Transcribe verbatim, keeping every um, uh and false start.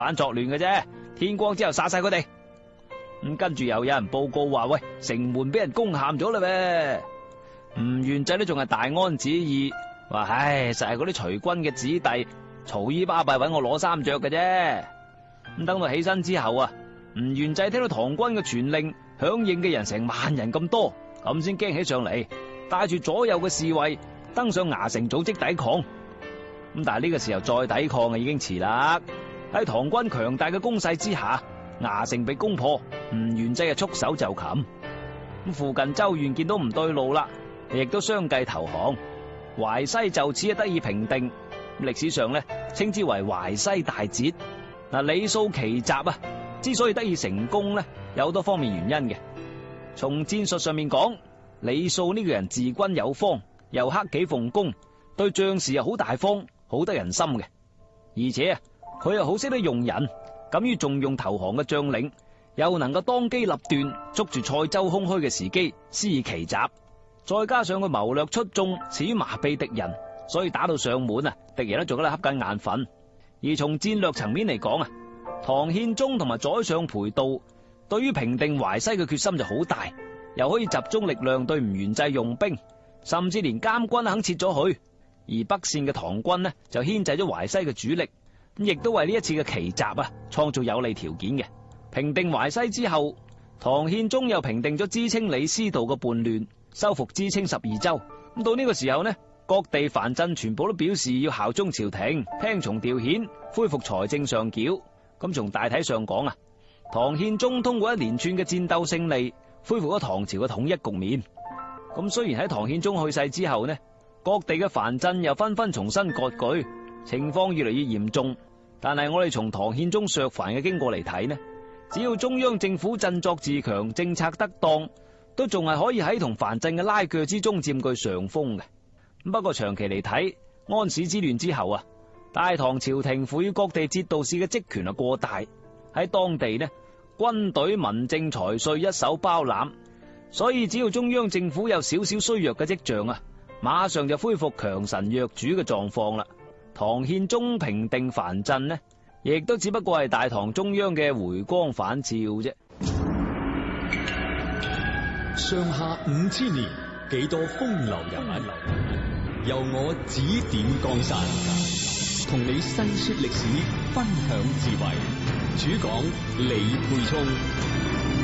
反作亂嘅啫，天光之後殺晒佢哋。咁跟住又有人報告話，喂，城門俾人攻陷咗啦咩？吳元濟都仲係大安旨意，話唉，實係嗰啲隨軍嘅子弟嘈姨巴閉搵我攞衫着嘅啫。咁等到起身之後啊，吳元濟聽到唐軍嘅傳令，響應嘅人成萬人咁多，咁先驚起上嚟，帶住左右嘅侍衛登上衙城組織抵抗。咁但係呢個時候再抵抗啊，已經遲啦。喺唐軍強大嘅攻勢之下，衙城被攻破，吳元濟啊束手就擒。咁附近州縣見到唔對路啦，亦都相繼投降，淮西就此啊得以平定。歷史上咧稱之為淮西大捷。嗱，李素奇襲啊，之所以得以成功咧，有好多方面原因嘅。從戰術上面講，李素呢個人治軍有方，又克己奉公，對將士又好大方，好得人心嘅。而且啊，佢又好識得用人，敢於重用投降嘅將領，又能夠當機立斷，捉住塞州空虛嘅時機施以奇襲。再加上佢謀略出眾，善於麻痹敵人，所以打到上門啊，敵人都仲喺度瞌緊眼瞓。而從戰略層面嚟講啊，唐憲宗同埋宰相裴度對於平定淮西嘅決心就好大，又可以集中力量對吳元濟用兵，甚至連監軍肯撤咗去。而北線嘅唐軍呢，就牽制咗淮西嘅主力，咁亦都為呢一次嘅奇襲啊創造有利條件嘅。平定淮西之後，唐憲宗又平定咗知青李思道嘅叛亂，收復知青十二州。咁到呢個時候呢，各地藩鎮全部都表示要效忠朝廷，聽從調遣，恢復財政上繳。咁從大體上講啊，唐憲宗通過一連串嘅戰鬥勝利，恢復咗唐朝嘅統一局面。咁雖然喺唐憲宗去世之後呢，各地嘅藩鎮又紛紛重新割據，情況越嚟越嚴重。但係我哋從唐憲宗削藩嘅經過嚟睇呢，只要中央政府振作自強，政策得當，都仲係可以喺同藩鎮嘅拉鋸之中佔據上風嘅。不過長期嚟睇，安史之亂之後啊，大唐朝廷賦予各地節度使嘅職權啊過大，喺當地呢，軍隊、民政、財稅一手包攬，所以只要中央政府有少少衰弱嘅跡象啊，馬上就恢復強臣弱主嘅狀況啦。唐憲宗平定藩鎮呢，亦都只不過係大唐中央嘅回光返照啫。 上下五千年，幾多風流人物，由我指點江山，同你細說歷史，分享智慧。主講李沛聰。